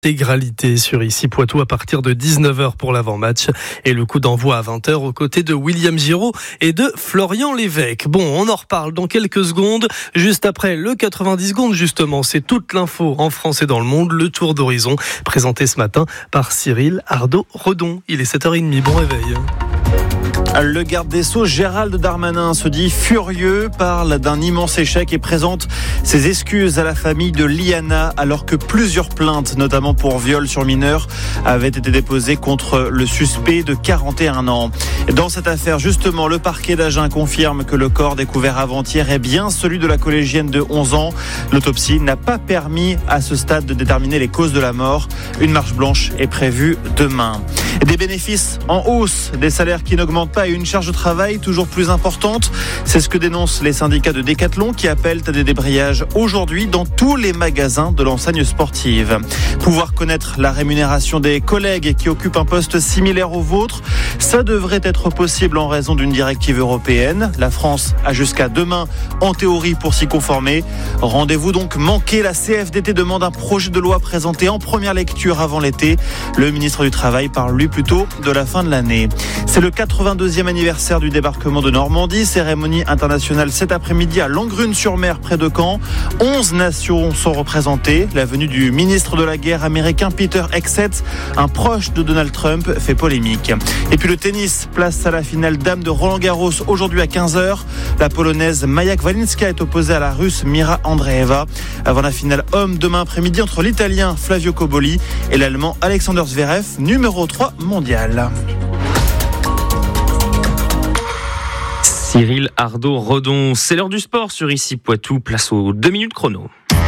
Intégralité sur ici Poitou à partir de 19h pour l'avant-match et le coup d'envoi à 20h aux côtés de William Giraud et de Florian Lévesque. Bon, on en reparle dans quelques secondes, juste après le 90 secondes justement. C'est toute l'info en France et dans le monde, le tour d'horizon présenté ce matin par Cyril Ardo-Redon. Il est 7h30, bon réveil. Le garde des Sceaux Gérald Darmanin se dit furieux, parle d'un immense échec et présente ses excuses à la famille de Liana alors que plusieurs plaintes, notamment pour viol sur mineur, avaient été déposées contre le suspect de 41 ans. Dans cette affaire, justement, le parquet d'Agen confirme que le corps découvert avant-hier est bien celui de la collégienne de 11 ans. L'autopsie n'a pas permis à ce stade de déterminer les causes de la mort. Une marche blanche est prévue demain. Des bénéfices en hausse, des salaires qui n'augmentent pas et une charge de travail toujours plus importante. C'est ce que dénoncent les syndicats de Décathlon qui appellent à des débrayages aujourd'hui dans tous les magasins de l'enseigne sportive. Pouvoir connaître la rémunération des collègues qui occupent un poste similaire au vôtre, ça devrait être possible en raison d'une directive européenne. La France a jusqu'à demain en théorie pour s'y conformer. Rendez-vous donc manqué. La CFDT demande un projet de loi présenté en première lecture avant l'été. Le ministre du Travail parle lui plutôt de la fin de l'année. C'est le 82e anniversaire du débarquement de Normandie. Cérémonie internationale cet après-midi à Langrune-sur-Mer près de Caen. 11 nations sont représentées. La venue du ministre de la guerre américain Peter Hegseth, un proche de Donald Trump, fait polémique. Et puis le tennis, place à la finale dame de Roland-Garros aujourd'hui à 15h. La polonaise Maja Kwalinska est opposée à la russe Mira Andreeva. Avant la finale homme demain après-midi entre l'italien Flavio Cobolli et l'allemand Alexander Zverev, numéro 3 mondial. Cyril Ardo-Redon, c'est l'heure du sport sur ici Poitou, place aux 2 minutes chrono.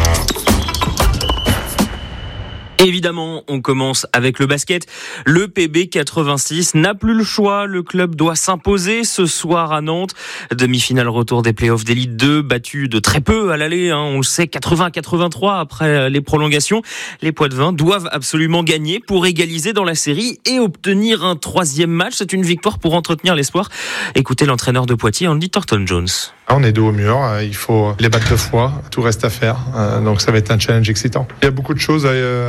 Évidemment, on commence avec le basket. Le PB 86 n'a plus le choix. Le club doit s'imposer ce soir à Nantes. Demi-finale retour des playoffs d'élite 2, battu de très peu à l'aller. On le sait, 80-83 après les prolongations. Les Poitevins doivent absolument gagner pour égaliser dans la série et obtenir un 3e match. C'est une victoire pour entretenir l'espoir. Écoutez l'entraîneur de Poitiers, Andy Thornton-Jones. On est dos au mur, il faut les battre 2 fois, tout reste à faire, donc ça va être un challenge excitant. Il y a beaucoup de choses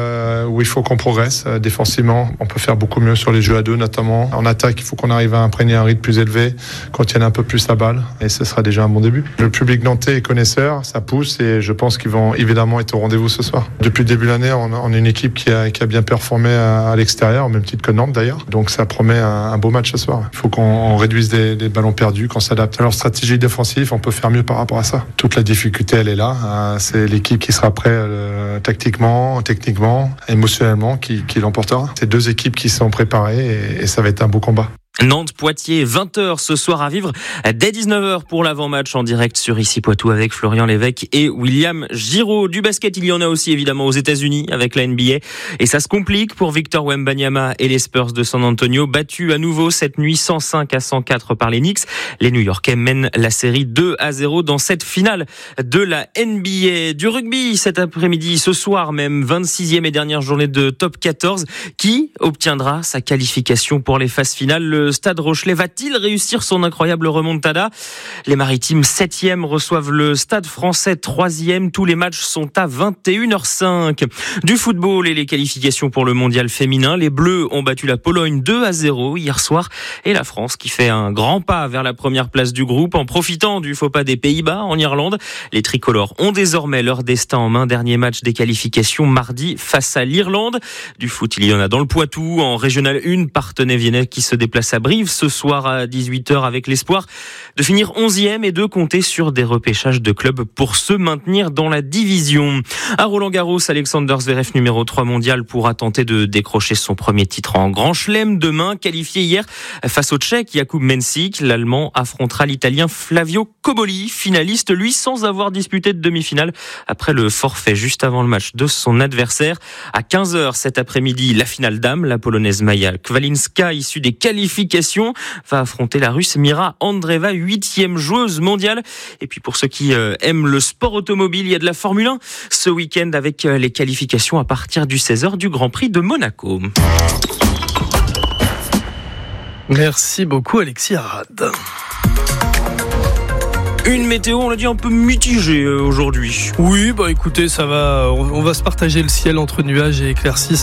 où il faut qu'on progresse. Défensivement, on peut faire beaucoup mieux sur les jeux à 2 notamment. En attaque, il faut qu'on arrive à imprégner un rythme plus élevé, qu'on tienne un peu plus la balle, et ce sera déjà un bon début. Le public nantais est connaisseur, ça pousse, et je pense qu'ils vont évidemment être au rendez-vous ce soir. Depuis le début de l'année, on est une équipe qui a bien performé à l'extérieur, au même titre que Nantes d'ailleurs, donc ça promet un beau match ce soir. Il faut qu'on réduise des ballons perdus, qu'on s'adapte à leur stratégie défensive. On peut faire mieux par rapport à ça. Toute la difficulté, elle est là. C'est l'équipe qui sera prête tactiquement, techniquement, émotionnellement, qui l'emportera. C'est 2 équipes qui sont préparées et ça va être un beau combat. Nantes-Poitiers, 20h ce soir à vivre dès 19h pour l'avant-match en direct sur ici Poitou avec Florian Lévesque et William Giraud. Du basket, il y en a aussi évidemment aux États-Unis avec la NBA et ça se complique pour Victor Wembanyama et les Spurs de San Antonio, battus à nouveau cette nuit 105-104 par les Knicks. Les New-Yorkais mènent la série 2-0 dans cette finale de la NBA. Du rugby cet après-midi, ce soir même, 26e et dernière journée de top 14. Qui obtiendra sa qualification pour les phases finales? Le Stade Rochelais va-t-il réussir son incroyable remontada? Les Maritimes 7e reçoivent le Stade Français 3e. Tous les matchs sont à 21h05. Du football et les qualifications pour le mondial féminin. Les Bleus ont battu la Pologne 2-0 hier soir. Et la France qui fait un grand pas vers la première place du groupe en profitant du faux pas des Pays-Bas en Irlande. Les tricolores ont désormais leur destin en main. Dernier match des qualifications mardi face à l'Irlande. Du foot, il y en a dans le Poitou. En Régional 1, Parthenay-Viennet qui se déplace à Brive ce soir à 18h avec l'espoir de finir 11e et de compter sur des repêchages de clubs pour se maintenir dans la division. À Roland-Garros, Alexander Zverev, numéro 3 mondial, pourra tenter de décrocher son premier titre en Grand Chelem demain. Qualifié hier face au Tchèque Jakub Mensik, l'Allemand affrontera l'Italien Flavio Cobolli, finaliste lui sans avoir disputé de demi-finale après le forfait juste avant le match de son adversaire. À 15h cet après-midi, la finale dame, la Polonaise Maja Kwalinska, issue des qualifications, va affronter la Russe Mira Andreeva, 8e joueuse mondiale. Et puis pour ceux qui aiment le sport automobile, il y a de la Formule 1 ce week-end avec les qualifications à partir du 16h du Grand Prix de Monaco. Merci beaucoup Alexis Arad. Une météo, on l'a dit, un peu mitigée aujourd'hui. Oui, écoutez, ça va. On va se partager le ciel entre nuages et éclaircies.